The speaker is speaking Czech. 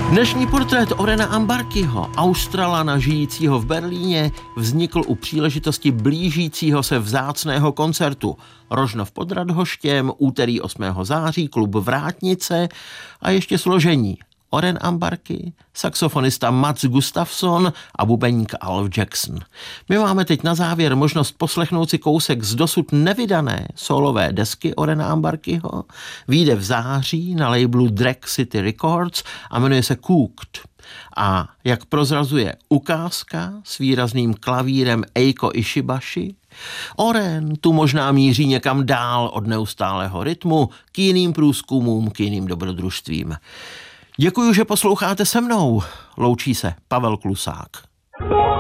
Dnešní portrét Orena Ambarkeyho, Australana žijícího v Berlíně, vznikl u příležitosti blížícího se vzácného koncertu Rožnov pod Radhoštěm, úterý 8. září, klub Vrátnice a ještě složení Oren Ambarkey, saxofonista Mats Gustafsson a bubeník Alf Jackson. My máme teď na závěr možnost poslechnout si kousek z dosud nevydané solové desky Orena Ambarkeyho. Vyjde v září na labelu Drag City Records a jmenuje se Cooked. A jak prozrazuje ukázka s výrazným klavírem Eiko Ishibashi, Oren tu možná míří někam dál od neustálého rytmu k jiným průzkumům, k jiným dobrodružstvím. Děkuju, že posloucháte se mnou. Loučí se Pavel Klusák.